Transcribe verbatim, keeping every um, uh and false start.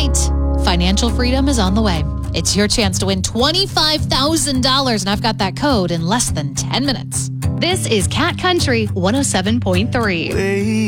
tonight, financial freedom is on the way. It's your chance to win twenty-five thousand dollars, and I've got that code in less than ten minutes. This is Cat Country one oh seven point three.